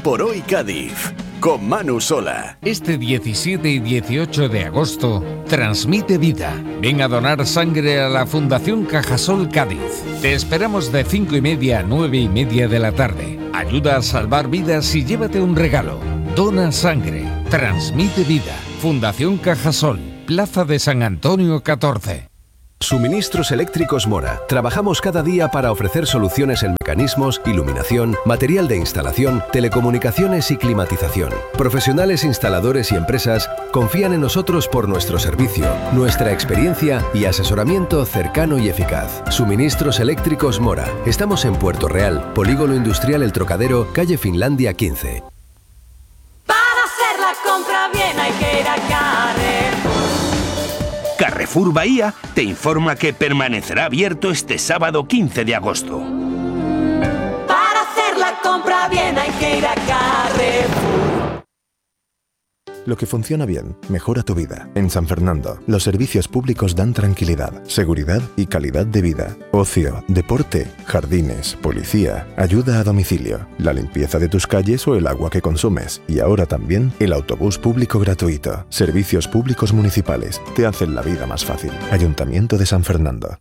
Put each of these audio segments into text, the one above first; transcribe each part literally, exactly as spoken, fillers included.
por hoy Cádiz, con Manu Sola. Este diecisiete y dieciocho de agosto, transmite vida. Ven a donar sangre a la Fundación Cajasol Cádiz. Te esperamos de cinco y media a nueve y media de la tarde. Ayuda a salvar vidas y llévate un regalo. Dona sangre. Transmite vida. Fundación Cajasol, Plaza de San Antonio catorce. Suministros Eléctricos Mora. Trabajamos cada día para ofrecer soluciones en mecanismos, iluminación, material de instalación, telecomunicaciones y climatización. Profesionales instaladores y empresas confían en nosotros por nuestro servicio, nuestra experiencia y asesoramiento cercano y eficaz. Suministros Eléctricos Mora. Estamos en Puerto Real, Polígono Industrial El Trocadero, calle Finlandia quince. Para hacer la compra bien hay que ir a Carrefour. Carrefour Bahía te informa que permanecerá abierto este sábado quince de agosto. Para hacer la compra bien hay que ir a Carrefour. Lo que funciona bien, mejora tu vida. En San Fernando, los servicios públicos dan tranquilidad, seguridad y calidad de vida. Ocio, deporte, jardines, policía, ayuda a domicilio, la limpieza de tus calles o el agua que consumes. Y ahora también el autobús público gratuito. Servicios públicos municipales te hacen la vida más fácil. Ayuntamiento de San Fernando.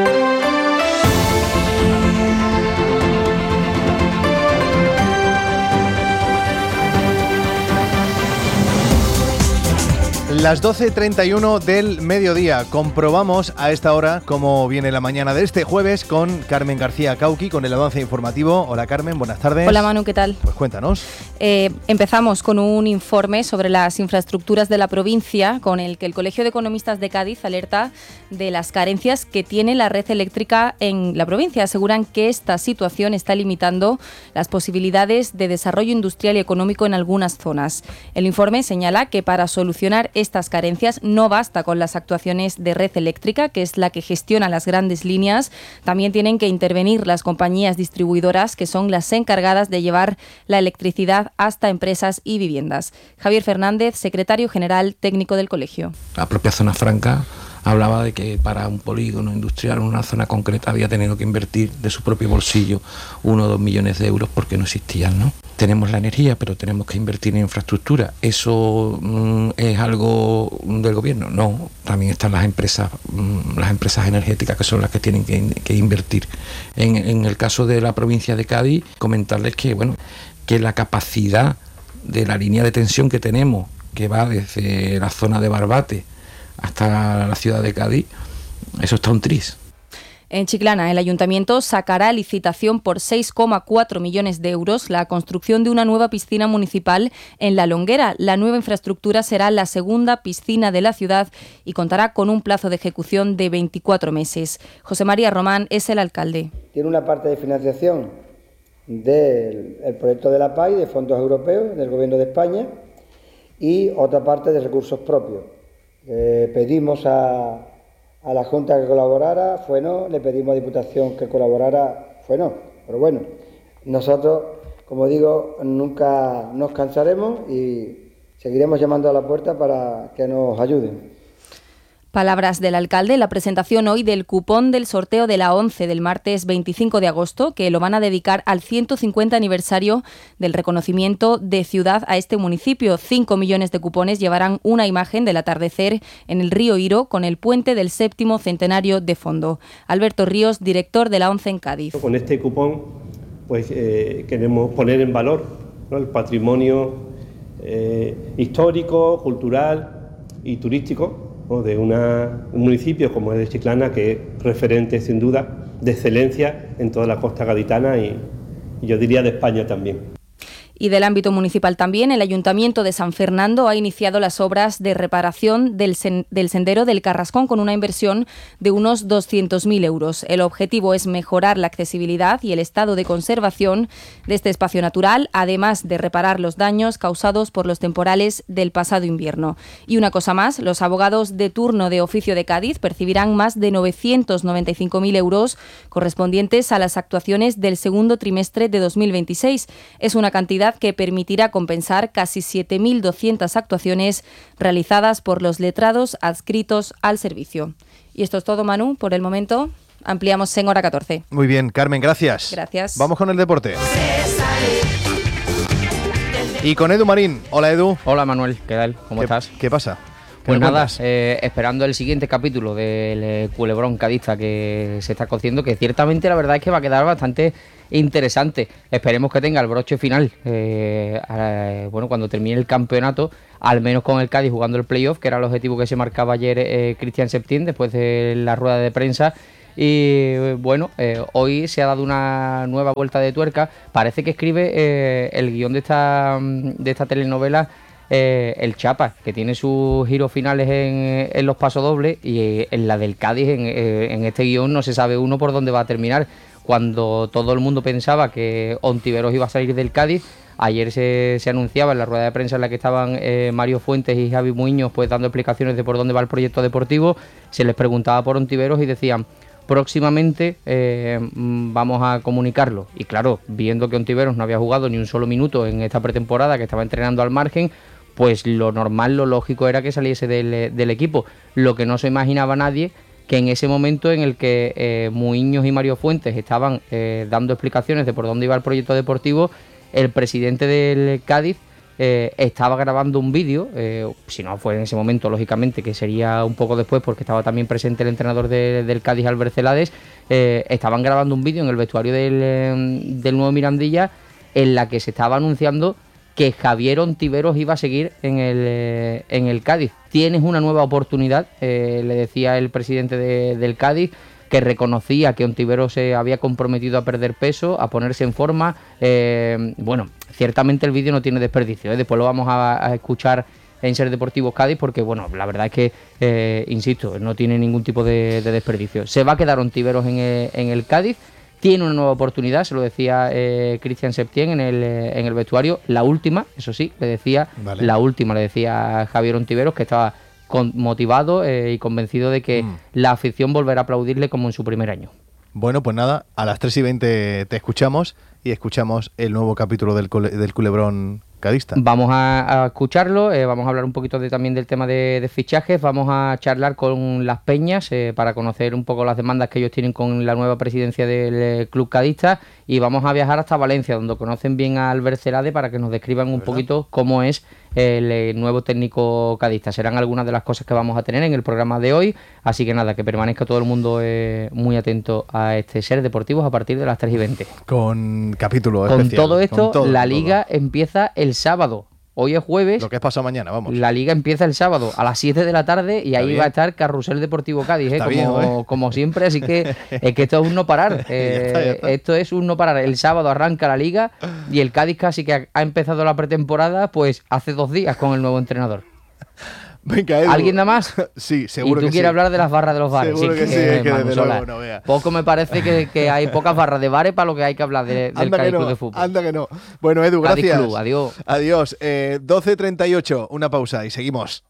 Las doce treinta y uno del mediodía. Comprobamos a esta hora cómo viene la mañana de este jueves con Carmen García Cauqui, con el avance informativo. Hola Carmen, buenas tardes. Hola Manu, ¿qué tal? Pues cuéntanos. Eh, empezamos con un informe sobre las infraestructuras de la provincia, con el que el Colegio de Economistas de Cádiz alerta de las carencias que tiene la red eléctrica en la provincia. Aseguran que esta situación está limitando las posibilidades de desarrollo industrial y económico en algunas zonas. El informe señala que para solucionar estas carencias no basta con las actuaciones de red eléctrica, que es la que gestiona las grandes líneas. También tienen que intervenir las compañías distribuidoras, que son las encargadas de llevar la electricidad hasta empresas y viviendas. Javier Fernández, secretario general técnico del colegio. La propia zona franca hablaba de que para un polígono industrial en una zona concreta había tenido que invertir de su propio bolsillo uno o dos millones de euros porque no existían, ¿no? Tenemos la energía, pero tenemos que invertir en infraestructura. ¿Eso mm, es algo del gobierno? No, también están las empresas mm, las empresas energéticas, que son las que tienen que, que invertir. En, en el caso de la provincia de Cádiz, comentarles que, bueno, que la capacidad de la línea de tensión que tenemos, que va desde la zona de Barbate hasta la ciudad de Cádiz, eso está un tris. En Chiclana, el Ayuntamiento sacará a licitación por seis coma cuatro millones de euros la construcción de una nueva piscina municipal en La Longuera. La nueva infraestructura será la segunda piscina de la ciudad y contará con un plazo de ejecución de veinticuatro meses. José María Román es el alcalde. Tiene una parte de financiación del el proyecto de la P A I, de fondos europeos, del Gobierno de España, y otra parte de recursos propios. Eh, pedimos a, a la Junta que colaborara, fue no, le pedimos a Diputación que colaborara, fue no, pero bueno, nosotros, como digo, nunca nos cansaremos y seguiremos llamando a la puerta para que nos ayuden. Palabras del alcalde, la presentación hoy del cupón del sorteo de la ONCE del martes veinticinco de agosto, que lo van a dedicar al ciento cincuenta aniversario del reconocimiento de ciudad a este municipio. Cinco millones de cupones llevarán una imagen del atardecer en el río Iro con el puente del séptimo centenario de fondo. Alberto Ríos, director de la ONCE en Cádiz. Con este cupón pues eh, queremos poner en valor, ¿no?, el patrimonio eh, histórico, cultural y turístico de una, un municipio como es de Chiclana, que es referente sin duda de excelencia en toda la costa gaditana y, y yo diría de España también. Y del ámbito municipal también, el Ayuntamiento de San Fernando ha iniciado las obras de reparación del, sen- del sendero del Carrascón con una inversión de unos doscientos mil euros. El objetivo es mejorar la accesibilidad y el estado de conservación de este espacio natural, además de reparar los daños causados por los temporales del pasado invierno. Y una cosa más, los abogados de turno de oficio de Cádiz percibirán más de novecientos noventa y cinco mil euros correspondientes a las actuaciones del segundo trimestre de dos mil veintiséis. Es una cantidad que permitirá compensar casi siete mil doscientas actuaciones realizadas por los letrados adscritos al servicio. Y esto es todo, Manu, por el momento. Ampliamos en hora catorce. Muy bien, Carmen, gracias. Gracias. Vamos con el deporte. Y con Edu Marín. Hola, Edu. Hola, Manuel. ¿Qué tal? ¿Cómo ¿Qué, estás? ¿Qué pasa? Pues nada, eh, esperando el siguiente capítulo del eh, culebrón cadista que se está cociendo, que ciertamente la verdad es que va a quedar bastante interesante. Esperemos que tenga el broche final, eh, eh, bueno, cuando termine el campeonato, al menos con el Cádiz jugando el playoff, que era el objetivo que se marcaba ayer eh, Cristian Septién después de la rueda de prensa. Y bueno, eh, hoy se ha dado una nueva vuelta de tuerca. Parece que escribe eh, el guión de esta, de esta telenovela Eh, el Chapa, que tiene sus giros finales en, en los pasodobles, y eh, en la del Cádiz, en, eh, en este guión no se sabe uno por dónde va a terminar. Cuando todo el mundo pensaba que Ontiveros iba a salir del Cádiz, ayer se, se anunciaba en la rueda de prensa en la que estaban eh, Mario Fuentes y Javi Muñoz pues dando explicaciones de por dónde va el proyecto deportivo. Se les preguntaba por Ontiveros y decían: próximamente eh, vamos a comunicarlo. Y claro, viendo que Ontiveros no había jugado ni un solo minuto en esta pretemporada, que estaba entrenando al margen, pues lo normal, lo lógico era que saliese del, del equipo. Lo que no se imaginaba nadie, que en ese momento en el que eh, Muñoz y Mario Fuentes estaban eh, dando explicaciones de por dónde iba el proyecto deportivo, el presidente del Cádiz eh, estaba grabando un vídeo, eh, si no fue en ese momento, lógicamente, que sería un poco después, porque estaba también presente el entrenador de, del Cádiz, Albert Celades, eh, estaban grabando un vídeo en el vestuario del, eh, del Nuevo Mirandilla, en la que se estaba anunciando que Javier Ontiveros iba a seguir en el, eh, en el Cádiz. Tienes una nueva oportunidad, eh, le decía el presidente de, del Cádiz, que reconocía que Ontiveros se había comprometido a perder peso, a ponerse en forma. Eh, bueno, ciertamente el vídeo no tiene desperdicio, ¿eh? Después lo vamos a, a escuchar en Ser Deportivos Cádiz, porque bueno, la verdad es que, eh, insisto, no tiene ningún tipo de, de desperdicio. Se va a quedar Ontiveros en el, en el Cádiz. Tiene una nueva oportunidad, se lo decía eh, Cristian Septién en el, eh, en el vestuario, la última, eso sí, le decía, vale. la última, le decía Javier Ontiveros, que estaba con, motivado eh, y convencido de que mm. la afición volverá a aplaudirle como en su primer año. Bueno, pues nada, a las tres y veinte te escuchamos y escuchamos el nuevo capítulo del, del culebrón cadista. Vamos a, a escucharlo, eh, vamos a hablar un poquito de, también del tema de, de fichajes, vamos a charlar con las peñas eh, para conocer un poco las demandas que ellos tienen con la nueva presidencia del eh, club cadista, y vamos a viajar hasta Valencia, donde conocen bien a Albert Celades, para que nos describan un ¿verdad? poquito cómo es el eh, nuevo técnico cadista. Serán algunas de las cosas que vamos a tener en el programa de hoy, así que nada, que permanezca todo el mundo eh, muy atento a este Ser Deportivos a partir de las tres y veinte. Con capítulo con especial. Todo esto, con todo, la con liga todo. empieza el sábado. Hoy es jueves. Lo que es pasado mañana, vamos. La liga empieza el sábado a las siete de la tarde y está ahí bien. va a estar Carrusel Deportivo Cádiz, ¿eh? como, bien, ¿eh? como siempre. Así que es que esto es un no parar. Eh, ya está, ya está. Esto es un no parar. El sábado arranca la liga y el Cádiz casi que ha empezado la pretemporada pues hace dos días con el nuevo entrenador. Venga, Edu. ¿Alguien nada más? Sí, seguro que sí. ¿Y tú quieres sí. hablar de las barras de los bares? Seguro sí, que, que sí, es que desde luego no vea. Poco me parece que, que hay pocas barras de bares para lo que hay que hablar de, del Cádiz no, Club de Fútbol. Anda que no. Bueno, Edu, Cádiz gracias. Club, adiós. Adiós. Eh, doce treinta y ocho, una pausa y seguimos.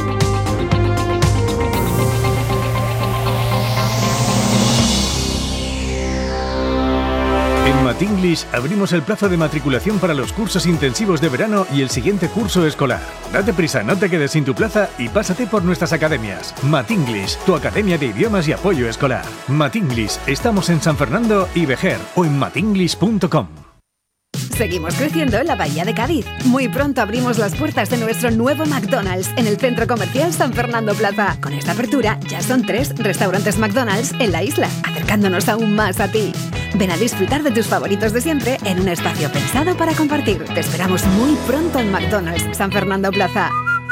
En Matinglis abrimos el plazo de matriculación para los cursos intensivos de verano y el siguiente curso escolar. Date prisa, no te quedes sin tu plaza y pásate por nuestras academias. Matinglis, tu academia de idiomas y apoyo escolar. Matinglis, estamos en San Fernando y Vejer o en matinglis punto com. Seguimos creciendo en la Bahía de Cádiz. Muy pronto abrimos las puertas de nuestro nuevo McDonald's en el Centro Comercial San Fernando Plaza. Con esta apertura ya son tres restaurantes McDonald's en la isla, acercándonos aún más a ti. Ven a disfrutar de tus favoritos de siempre en un espacio pensado para compartir. Te esperamos muy pronto en McDonald's San Fernando Plaza.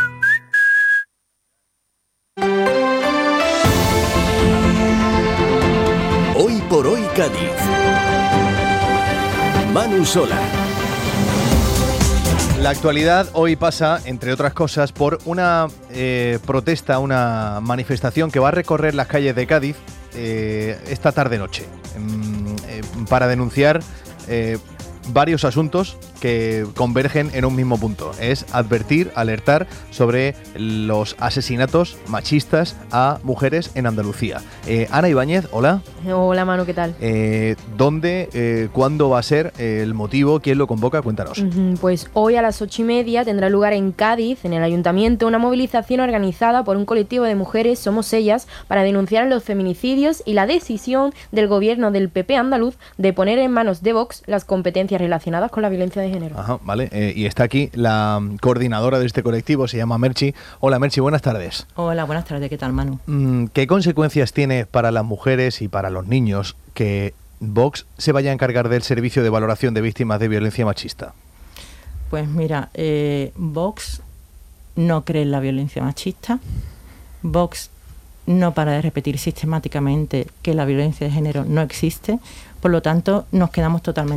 Hoy por hoy Cádiz. Manu Sola. La actualidad hoy pasa, entre otras cosas, por una eh, protesta, una manifestación que va a recorrer las calles de Cádiz eh, esta tarde-noche eh, para denunciar eh, varios asuntos que convergen en un mismo punto. Es advertir, alertar sobre los asesinatos machistas a mujeres en Andalucía. Eh, Ana Ibáñez, hola. Hola Manu, ¿qué tal? Eh, ¿Dónde, eh, cuándo va a ser el motivo? ¿Quién lo convoca? Cuéntanos. Uh-huh, pues hoy a las ocho y media tendrá lugar en Cádiz, en el Ayuntamiento, una movilización organizada por un colectivo de mujeres, Somos Ellas, para denunciar los feminicidios y la decisión del gobierno del P P andaluz de poner en manos de Vox las competencias relacionadas con la violencia de género. Ajá, vale. Eh, y está aquí la coordinadora de este colectivo, se llama Merchi. Hola Merchi, buenas tardes. Hola, buenas tardes, ¿qué tal, Manu? Mm, ¿Qué consecuencias tiene para las mujeres y para los niños que Vox se vaya a encargar del servicio de valoración de víctimas de violencia machista? Pues mira, eh, Vox no cree en la violencia machista. Vox no para de repetir sistemáticamente que la violencia de género no existe. Por lo tanto, nos quedamos totalmente